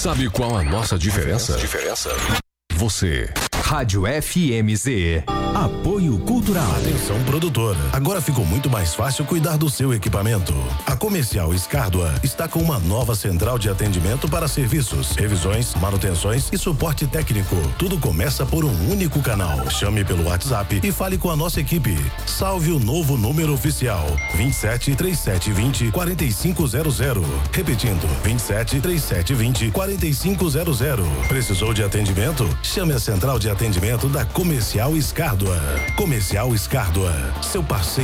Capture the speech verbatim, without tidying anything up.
Sabe qual a nossa diferença? Diferença? Você. Rádio F M Z. Apoio Cultural. Atenção, produtora. Agora ficou muito mais fácil cuidar do seu equipamento. A Comercial Escárdua está com uma nova central de atendimento para serviços, revisões, manutenções e suporte técnico. Tudo começa por um único canal. Chame pelo WhatsApp e fale com a nossa equipe. Salve o novo número oficial: vinte e sete, trinta e sete, vinte, quarenta e cinco zero zero. Repetindo: vinte e sete, trinta e sete, vinte, quarenta e cinco zero zero. Precisou de atendimento? Chame a central de atendimento da Comercial Escárdua. Comercial Escárdua, seu parceiro